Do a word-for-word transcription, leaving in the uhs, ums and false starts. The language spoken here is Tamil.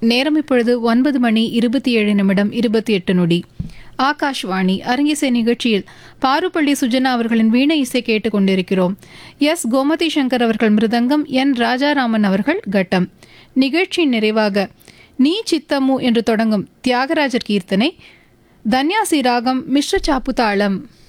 நேரம் இப்பொழுது ஒன்பது மணி இருபத்தி ஏழு நிமிடம் இருபத்தி எட்டு நொடி. ஆகாஷ்வாணி அரங்கிசை நிகழ்ச்சியில் பாருப்பள்ளி சுஜனா அவர்களின் வீணை இசை கேட்டுக் கொண்டிருக்கிறோம். எஸ் கோமதி சங்கர் அவர்கள் மிருதங்கம், என் ராஜாராமன் அவர்கள் கட்டம். நிகழ்ச்சியின் நிறைவாக நீ சித்தமு என்று தொடங்கும் தியாகராஜர் கீர்த்தனை, தன்யாசி ராகம், மிஸ்ர சாப்பு தாளம்.